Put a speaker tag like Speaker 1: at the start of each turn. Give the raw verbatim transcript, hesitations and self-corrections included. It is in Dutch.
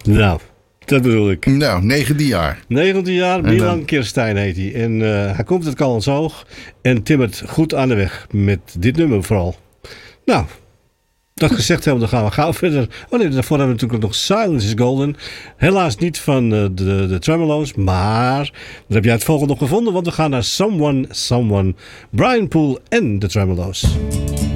Speaker 1: Nou, dat bedoel ik.
Speaker 2: Nou, negentien jaar.
Speaker 1: negentien jaar,
Speaker 2: En
Speaker 1: Milan
Speaker 2: dan-
Speaker 1: Kirstein heet hij. En uh, hij komt uit Callantsoog en timmert goed aan de weg met dit nummer vooral. Nou, dat gezegd hebben, dan gaan we gauw verder. Oh nee, daarvoor hebben we natuurlijk nog Silence is Golden. Helaas niet van uh, de, de Tremolo's, maar dan heb jij het volgende nog gevonden, want we gaan naar Someone, Someone, Brian Poole en de Tremolo's.